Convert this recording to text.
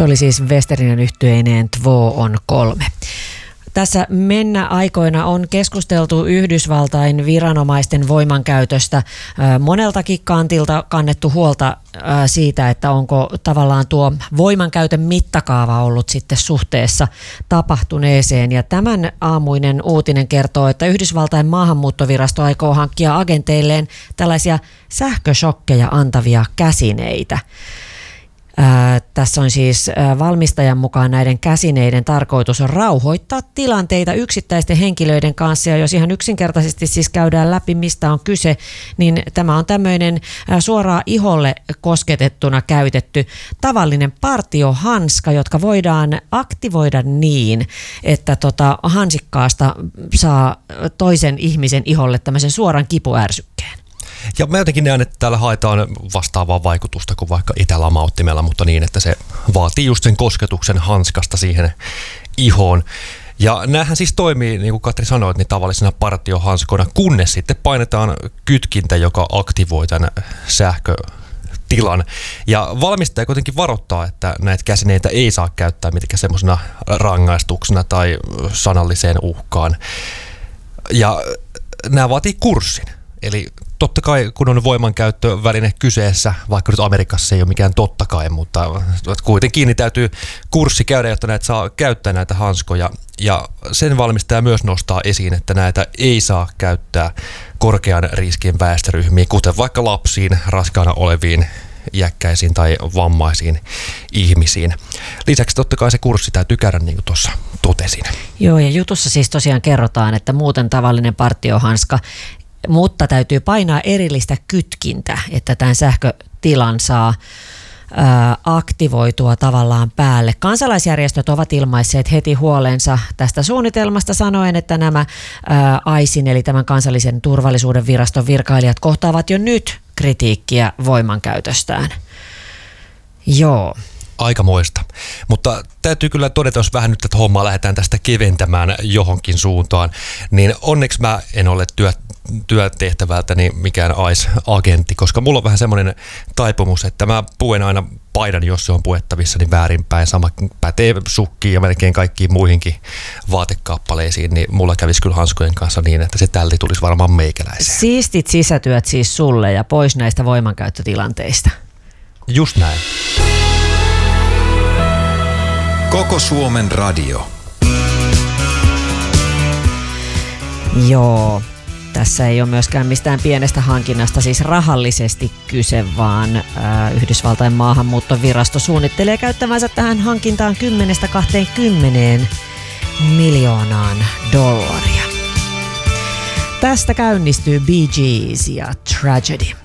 Se oli siis Westerinen yhtyeineen Två on 3. Tässä mennä aikoina on keskusteltu Yhdysvaltain viranomaisten voimankäytöstä. Moneltakin kantilta kannettu huolta siitä, että onko tavallaan tuo voimankäytön mittakaava ollut sitten suhteessa tapahtuneeseen. Ja tämän aamuinen uutinen kertoo, että Yhdysvaltain maahanmuuttovirasto aikoo hankkia agenteilleen tällaisia sähköshokkeja antavia käsineitä. Tässä on siis valmistajan mukaan näiden käsineiden tarkoitus on rauhoittaa tilanteita yksittäisten henkilöiden kanssa, ja jos ihan yksinkertaisesti siis käydään läpi, mistä on kyse, niin tämä on tämmöinen suoraan iholle kosketettuna käytetty tavallinen partiohanska, jotka voidaan aktivoida niin, että hansikkaasta saa toisen ihmisen iholle tämmöisen suoran kipuärsykkeen. Ja mä jotenkin näen, että täällä haetaan vastaavaa vaikutusta kuin vaikka itälamauttimella, mutta niin, että se vaatii just sen kosketuksen hanskasta siihen ihoon. Ja näähän siis toimii, niin kuin Katri sanoi, niin tavallisena partiohanskoina, kunnes sitten painetaan kytkintä, joka aktivoi tämän sähkötilan. Ja valmistaja kuitenkin varoittaa, että näitä käsineitä ei saa käyttää mitenkään semmoisena rangaistuksena tai sanalliseen uhkaan. Ja nämä vaatii kurssin. Eli totta kai, kun on voimankäyttöväline kyseessä, vaikka nyt Amerikassa ei ole mikään totta kai, mutta kuitenkin niin täytyy kurssi käydä, jotta näitä saa käyttää näitä hanskoja. Ja sen valmistaja myös nostaa esiin, että näitä ei saa käyttää korkean riskin väestöryhmiin, kuten vaikka lapsiin, raskaana oleviin, iäkkäisiin tai vammaisiin ihmisiin. Lisäksi totta kai se kurssi täytyy käydä, niin kuin tuossa totesin. Joo, ja jutussa siis tosiaan kerrotaan, että muuten tavallinen partiohanska, mutta täytyy painaa erillistä kytkintä, että tämän sähkötilan saa aktivoitua tavallaan päälle. Kansalaisjärjestöt ovat ilmaisseet heti huolensa tästä suunnitelmasta sanoen, että nämä AISin eli tämän kansallisen turvallisuuden viraston virkailijat kohtaavat jo nyt kritiikkiä voimankäytöstään. Joo. Aikamoista. Mutta täytyy kyllä todeta, jos vähän nyt tätä hommaa lähdetään tästä keventämään johonkin suuntaan, niin onneksi mä en ole työtehtävältäni mikään AIS-agentti, koska mulla on vähän semmoinen taipumus, että mä puen aina paidan, jos se on puettavissa, niin väärinpäin. Sama pätee sukkiin ja melkein kaikkiin muihinkin vaatekappaleisiin, niin mulla kävisi kyllä hanskojen kanssa niin, että se tälli tulisi varmaan meikäläiseen. Siistit sisätyöt siis sulle ja pois näistä voimankäyttötilanteista. Just näin. Koko Suomen radio. Joo, tässä ei ole myöskään mistään pienestä hankinnasta siis rahallisesti kyse, vaan Yhdysvaltain maahanmuuttovirasto suunnittelee käyttävänsä tähän hankintaan 10-20 miljoonaan dollaria. Tästä käynnistyy Bee Gees ja Tragedy.